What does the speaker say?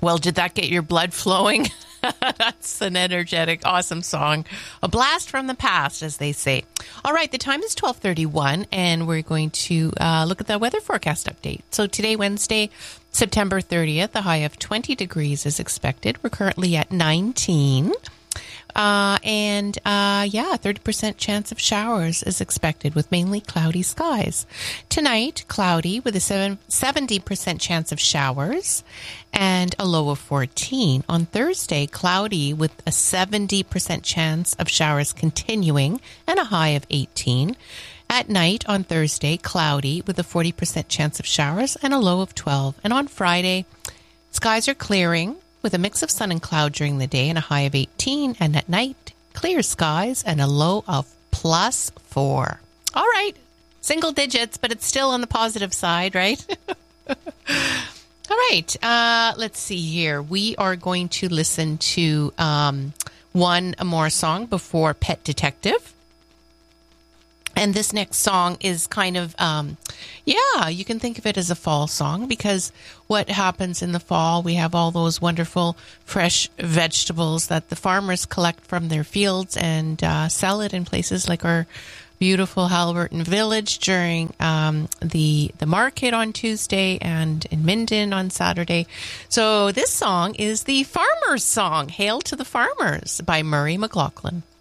Well, did that get your blood flowing? That's an energetic, awesome song. A blast from the past, as they say. All right, the time is 12:31, and we're going to look at the weather forecast update. So today, Wednesday, September 30th, a high of 20 degrees is expected. We're currently at 19. 30% chance of showers is expected with mainly cloudy skies. Tonight, cloudy with a 70% chance of showers and a low of 14. On Thursday, cloudy with a 70% chance of showers continuing and a high of 18. At night on Thursday, cloudy with a 40% chance of showers and a low of 12. And on Friday, skies are clearing with a mix of sun and cloud during the day and a high of 18, and at night, clear skies and a low of +4. All right, single digits, but it's still on the positive side, right? All right, let's see here. We are going to listen to one more song before Pet Detective. And this next song is kind of, you can think of it as a fall song, because what happens in the fall, we have all those wonderful fresh vegetables that the farmers collect from their fields and sell it in places like our beautiful Haliburton Village during the market on Tuesday and in Minden on Saturday. So this song is the Farmer's Song, Hail to the Farmers by Murray McLaughlin.